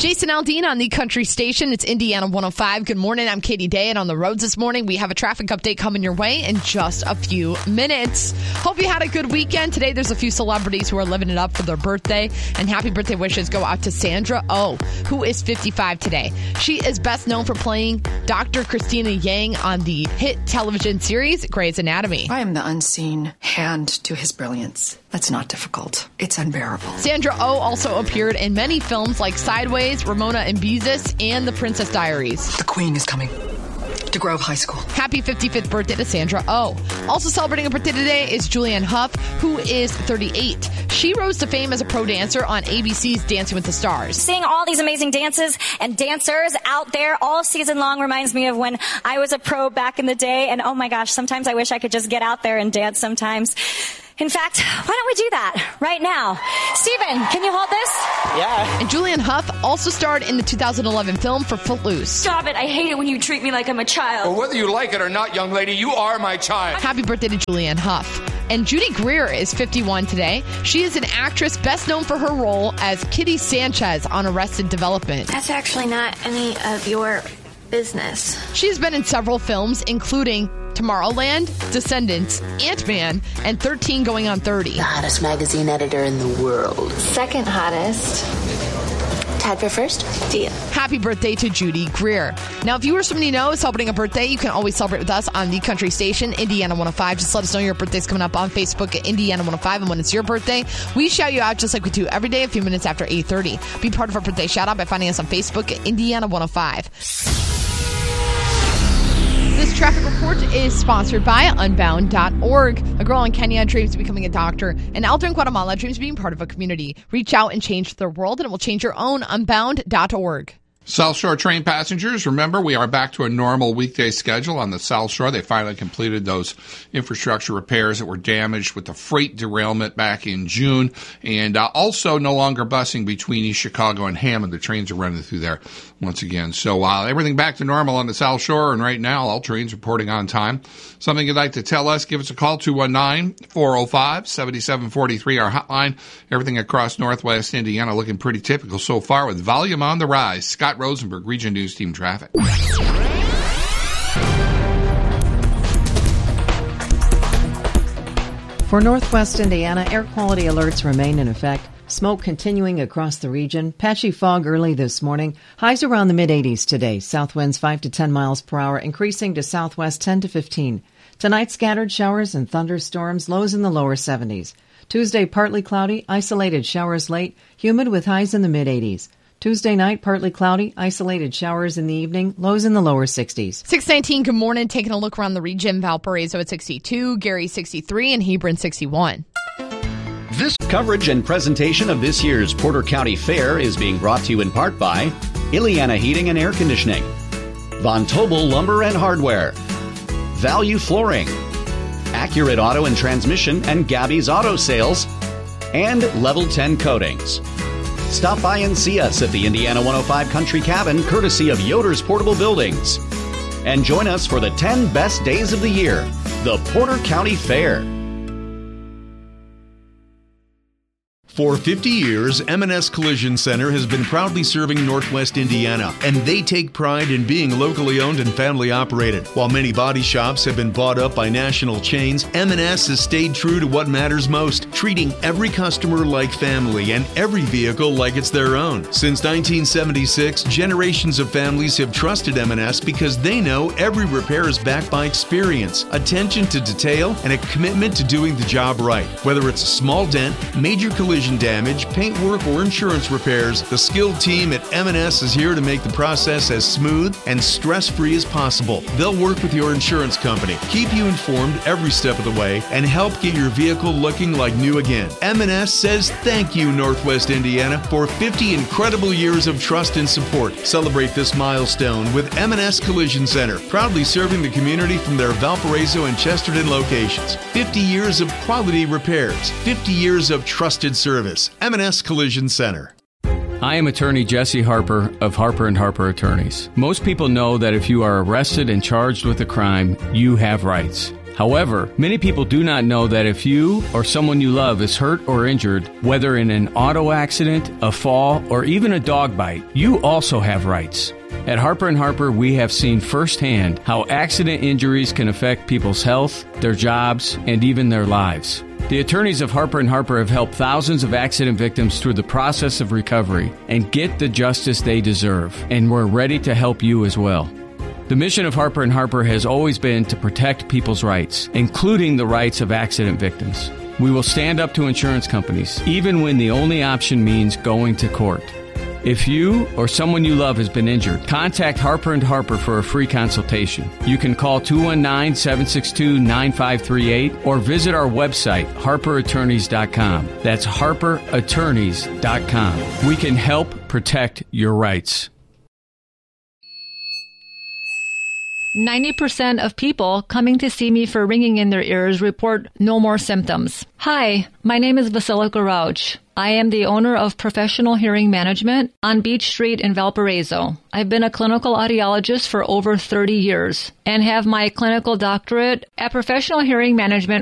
Jason Aldean on the Country Station. It's Indiana 105. Good morning. I'm Katie Day, and on the roads this morning, we have a traffic update coming your way in just a few minutes. Hope you had a good weekend. Today, there's a few celebrities who are living it up for their birthday, and happy birthday wishes go out to Sandra Oh, who is 55 today. She is best known for playing Dr. Christina Yang on the hit television series Grey's Anatomy. I am the unseen hand to his brilliance. That's not difficult. It's unbearable. Sandra Oh also appeared in many films like Sideways, Ramona and Beezus, and The Princess Diaries. The Queen is coming to Grove High School. Happy 55th birthday to Sandra Oh. Also celebrating a birthday today is Julianne Hough, who is 38. She rose to fame as a pro dancer on ABC's Dancing with the Stars. Seeing all these amazing dances and dancers out there all season long reminds me of when I was a pro back in the day. And oh my gosh, sometimes I wish I could just get out there and dance sometimes. In fact, why don't we do that right now? Steven, can you hold this? Yeah. And Julianne Hough also starred in the 2011 film for Footloose. Stop it. I hate it when you treat me like I'm a child. Well, whether you like it or not, young lady, you are my child. Happy birthday to Julianne Hough. And Judy Greer is 51 today. She is an actress best known for her role as Kitty Sanchez on Arrested Development. That's actually not any of your business. She's been in several films, including Tomorrowland, Descendants, Ant-Man, and 13 Going on 30. The hottest magazine editor in the world. Second hottest. Tied for first? Deal. Happy birthday to Judy Greer. Now, if you or somebody you know is celebrating a birthday, you can always celebrate with us on the Country Station, Indiana 105. Just let us know your birthday's coming up on Facebook at Indiana 105. And when it's your birthday, we shout you out just like we do every day a few minutes after 8:30. Be part of our birthday shout out by finding us on Facebook at Indiana 105. This traffic report is sponsored by Unbound.org. A girl in Kenya dreams of becoming a doctor. An elder in Guatemala dreams of being part of a community. Reach out and change their world, and it will change your own. Unbound.org. South Shore train passengers, remember, we are back to a normal weekday schedule on the South Shore. They finally completed those infrastructure repairs that were damaged with the freight derailment back in June. And also no longer busing between East Chicago and Hammond. The trains are running through there once again. So everything back to normal on the South Shore. And right now, all trains reporting on time. Something you'd like to tell us, give us a call, 219-405-7743, our hotline. Everything across Northwest Indiana looking pretty typical so far with volume on the rise. Scott Rosenberg, Region News Team Traffic. For Northwest Indiana, air quality alerts remain in effect. Smoke continuing across the region. Patchy fog early this morning. Highs around the mid-80s today. South winds 5 to 10 miles per hour, increasing to southwest 10 to 15. Tonight, scattered showers and thunderstorms, lows in the lower 70s. Tuesday, partly cloudy, isolated showers late, humid with highs in the mid-80s. Tuesday night, partly cloudy, isolated showers in the evening, lows in the lower 60s. 619, good morning. Taking a look around the region. Valparaiso at 62, Gary 63, and Hebron 61. This coverage and presentation of this year's Porter County Fair is being brought to you in part by Ileana Heating and Air Conditioning, Von Tobel Lumber and Hardware, Value Flooring, Accurate Auto and Transmission and Gabby's Auto Sales, and Level 10 Coatings. Stop by and see us at the Indiana 105 Country Cabin, courtesy of Yoder's Portable Buildings. And join us for the 10 best days of the year, the Porter County Fair. For 50 years, M&S Collision Center has been proudly serving Northwest Indiana, and they take pride in being locally owned and family operated. While many body shops have been bought up by national chains, M&S has stayed true to what matters most, treating every customer like family and every vehicle like it's their own. Since 1976, generations of families have trusted M&S because they know every repair is backed by experience, attention to detail, and a commitment to doing the job right. Whether it's a small dent, major collision damage, paint work, or insurance repairs, the skilled team at M&S is here to make the process as smooth and stress-free as possible. They'll work with your insurance company, keep you informed every step of the way, and help get your vehicle looking like new again. M&S says thank you, Northwest Indiana, for 50 incredible years of trust and support. Celebrate this milestone with M&S Collision Center, proudly serving the community from their Valparaiso and Chesterton locations. 50 years of quality repairs, 50 years of trusted service. M&S Collision Center. I am attorney Jesse Harper of Harper & Harper Attorneys. Most people know that if you are arrested and charged with a crime, you have rights. However, many people do not know that if you or someone you love is hurt or injured, whether in an auto accident, a fall, or even a dog bite, you also have rights. At Harper & Harper, we have seen firsthand how accident injuries can affect people's health, their jobs, and even their lives. The attorneys of Harper & Harper have helped thousands of accident victims through the process of recovery and get the justice they deserve, and we're ready to help you as well. The mission of Harper & Harper has always been to protect people's rights, including the rights of accident victims. We will stand up to insurance companies, even when the only option means going to court. If you or someone you love has been injured, contact Harper & Harper for a free consultation. You can call 219-762-9538 or visit our website, harperattorneys.com. That's harperattorneys.com. We can help protect your rights. 90% of people coming to see me for ringing in their ears report no more symptoms. Hi, my name is Vasilika Rauch. I am the owner of Professional Hearing Management on Beach Street in Valparaiso. I've been a clinical audiologist for over 30 years and have my clinical doctorate at Professional Hearing Management